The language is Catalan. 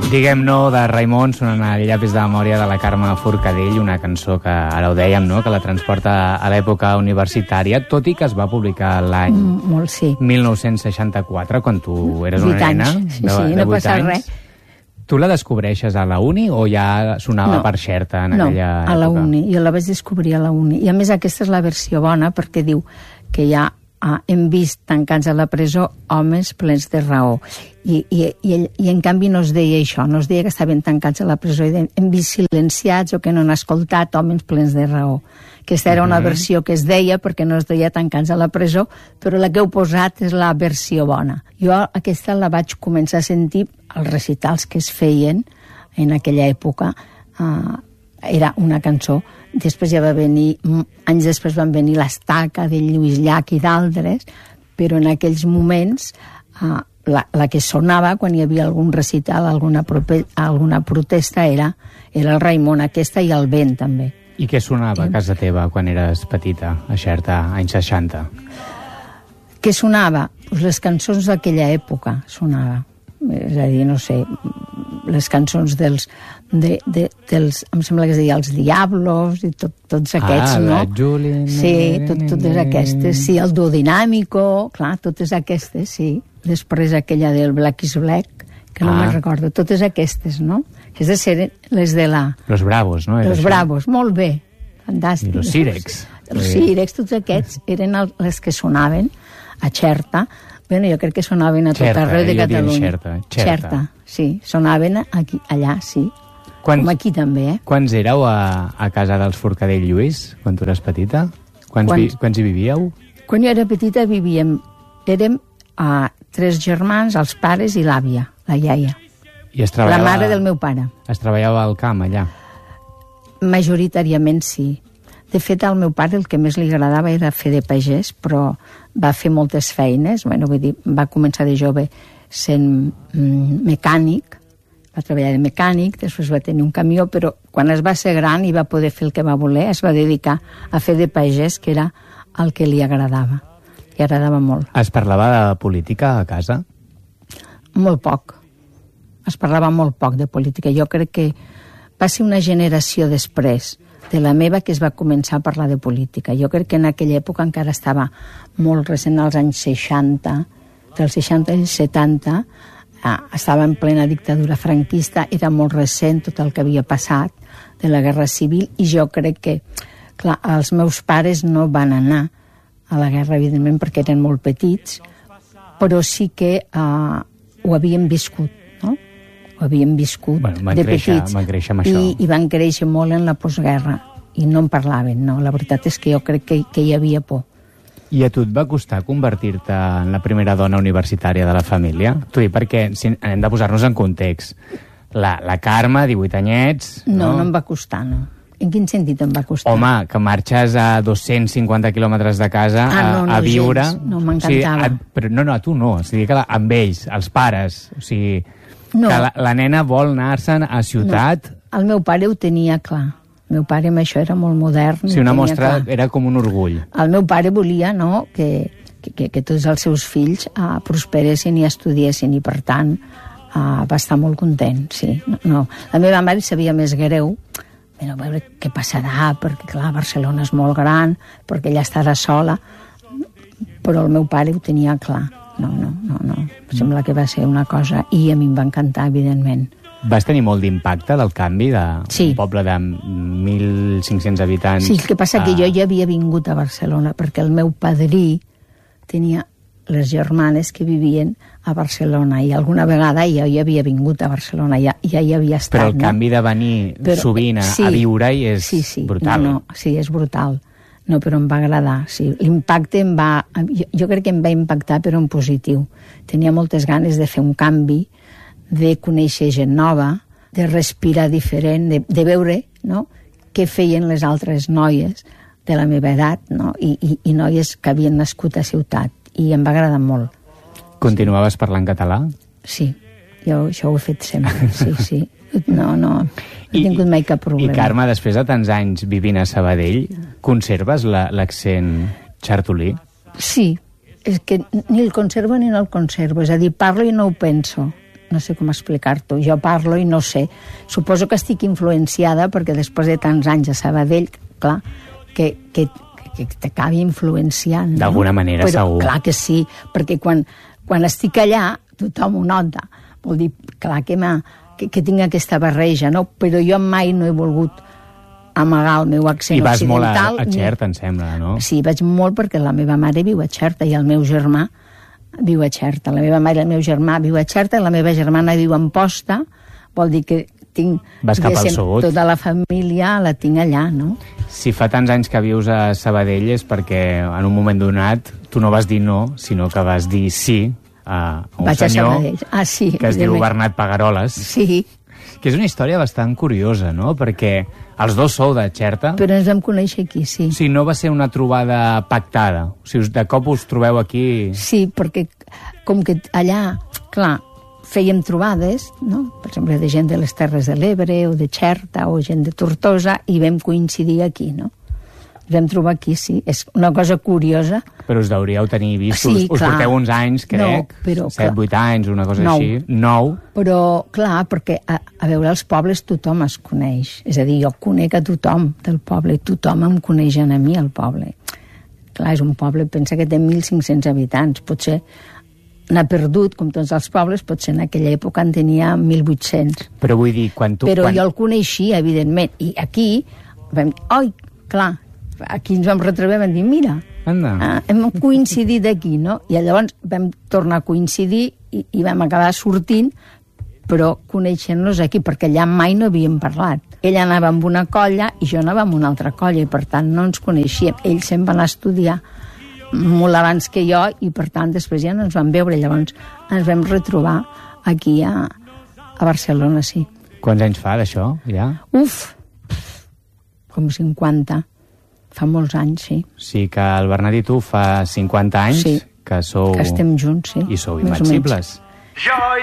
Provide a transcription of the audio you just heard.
Diguem-no, de Raimon, sonant el llapis de memòria de la Carme Forcadell, una cançó que ara ho dèiem, no?, que la transporta a l'època universitària, tot i que es va publicar l'any 1964, quan tu eres una nena de 8 anys. Tu la descobreixes a la uni o ja sonava per Xerta en aquella època? No, a la uni. Jo la vaig descobrir a la uni. I a més aquesta és la versió bona perquè diu que ja hem vist tancats a la presó homes plens de raó. I en canvi no es deia això, no es deia que estaven tancats a la presó, hem vist silenciats o que no han escoltat homes plens de raó. Aquesta era una versió que es deia perquè no es deia tancats a la presó, però la que heu posat és la versió bona. Jo aquesta la vaig començar a sentir als recitals que es feien en aquella època. Era una cançó. Després ja va venir, anys després van venir l'Estaca de Lluís Llach i d'altres, però en aquells moments la que sonava quan hi havia algun recital, alguna protesta, era el Raimon aquesta i el Vent també. I què sonava a casa teva quan eres petita, a Xerta, anys 60? Què sonava? Pues les cançons d'aquella època sonava. És a dir, no sé, les cançons dels em sembla que es deia els Diablos i tots aquests, no? Juli... Sí, totes aquestes, sí, el Duo Dinàmico, clar, totes aquestes, sí. Després aquella del Black is Black, que no me'n recordo, totes aquestes, no? Aquestes eren les de la... Los Bravos, no? Los Bravos, molt bé, fantàstic. I los Sirex. Els Sirex, tots aquests, eren les que sonaven a Xerta. Bueno, jo crec que sonaven a tot arreu de Catalunya. Xerta, sí, sonaven aquí, allà, sí. Com aquí també, Quants éreu a casa dels Forcadell Lluís, quan tu eres petita? Quants hi vivíeu? Quan jo era petita érem 3 germans, els pares i l'àvia, la iaia. La mare del meu pare. Es treballava al camp, allà? Majoritàriament sí. De fet, al meu pare el que més li agradava era fer de pagès, però va fer moltes feines. Bueno, vull dir, va començar de jove sent mecànic, va treballar de mecànic, després va tenir un camió, però quan es va ser gran i va poder fer el que va voler, es va dedicar a fer de pagès, que era el que li agradava. Li agradava molt. Es parlava de política a casa? Molt poc. Es parlava molt poc de política. Jo crec que va ser una generació després de la meva que es va començar a parlar de política. Jo crec que en aquella època encara estava molt recent, als anys 60, dels 60 i 70, estava en plena dictadura franquista, era molt recent tot el que havia passat de la Guerra Civil, i jo crec que, clar, els meus pares no van anar a la guerra, evidentment, perquè eren molt petits, però sí que ho havien viscut, no? Ho havien viscut de petits. Van créixer amb això. I van créixer molt en la postguerra, i no en parlaven, no? La veritat és que jo crec que hi havia por. I a tu et va costar convertir-te en la primera dona universitària de la família? T'ho dic perquè hem de posar-nos en context. La Carme, 18 anyets... No em va costar, no. En quin sentit em va costar? Home, que marxes a 250 quilòmetres de casa a viure... No, m'encantava. Però no, a tu no. O sigui, que amb ells, els pares... O sigui, que la nena vol anar-se'n a ciutat... No. El meu pare ho tenia clar. El meu pare amb això era molt modern. Sí, una mostra era com un orgull. El meu pare volia, no?, que tots els seus fills prosperessin i estudiessin, i per tant va estar molt content, sí. No. La meva mare sabia més greu, a veure què passarà, perquè clar, Barcelona és molt gran, perquè ella estarà sola, però el meu pare ho tenia clar. No. Sembla que va ser una cosa, i a mi em va encantar, evidentment. Vas tenir molt d'impacte del canvi d'un poble de 1.500 habitants? Sí, el que passa que jo ja havia vingut a Barcelona, perquè el meu padrí tenia les germanes que vivien a Barcelona, i alguna vegada jo ja havia vingut a Barcelona, ja hi havia estat. Però el canvi de venir sovint a viure-hi és brutal. Sí, és brutal. No, però em va agradar, sí. L'impacte jo crec que em va impactar, però en positiu. Tenia moltes ganes de fer un canvi, de conèixer gent nova, de respirar diferent, de veure, no?, què feien les altres noies de la meva edat, no?, i noies que havien nascut a ciutat, i em va agradar molt. Continuaves parlant català? Sí, jo això ho he fet sempre, sí. No he tingut mai cap problema. I Carme, després de tants anys vivint a Sabadell, conserves l'accent xartolí? Sí, és que ni el conservo ni no el conservo, és a dir, parlo i no ho penso. no sé com explicar-t'ho. Jo parlo i no sé. Suposo que estic influenciada perquè després de tants anys a Sabadell, clar, que t'acabi influenciant. No? D'alguna manera, però, segur. Clar que sí, perquè quan estic allà tothom ho nota. Vol dir, clar, que tinc aquesta barreja, no? Però jo mai no he volgut amagar el meu accent occidental. I vas molt a Xerta, em sembla, no? Sí, vaig molt perquè la meva mare viu a Xerta i el meu germà viu a Xerta. La meva mare i el meu germà viu a Xerta i la meva germana viu a Amposta. Vol dir que tinc... Vas cap al sud. Tota la família la tinc allà, no? Si fa tants anys que vius a Sabadell és perquè en un moment donat tu no vas dir no, sinó que vas dir sí a un senyor sí, que es diu Bernat Pagaroles. Sí. Que és una història bastant curiosa, no? Perquè els dos sou de Xerta. Però ens vam conèixer aquí, sí. Sí, no va ser una trobada pactada. O sigui, de cop us trobeu aquí... Sí, perquè com que allà, clar, fèiem trobades, no? Per exemple, de gent de les Terres de l'Ebre o de Xerta o gent de Tortosa i vam coincidir aquí, no? Vam trobar aquí, sí. És una cosa curiosa. Però us deuríeu tenir vistos. Sí, us porteu uns anys, crec. No, però, 7-8 anys, una cosa així. 9. Però, clar, perquè a veure, als pobles tothom es coneix. És a dir, jo conec a tothom del poble. Tothom em coneix a mi, al poble. Clar, és un poble, pensa que té 1.500 habitants. Potser n'ha perdut, com tots els pobles, potser en aquella època en tenia 1.800. Però vull dir, quan tu... Però jo el coneixia, evidentment. I aquí vam dir, oi, clar, aquí ens vam retrobar i vam dir, mira, hem coincidit aquí, no? I llavors vam tornar a coincidir i vam acabar sortint, però coneixent-nos aquí, perquè allà mai no havíem parlat. Ell anava amb una colla i jo anava amb una altra colla, i per tant no ens coneixíem. Ell se'n va anar a estudiar molt abans que jo, i per tant després ja no ens vam veure. Llavors ens vam retrobar aquí a Barcelona, sí. Quants anys fa d'això, ja? Com 50. Fa molts anys, sí. Sí, que el Bernat i tu fa 50 anys que sou... Que estem junts, sí. I sou invencibles.